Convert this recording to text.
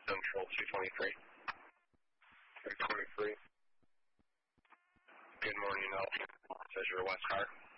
Central 223. 223. Good morning, Elton. Says you're West Car.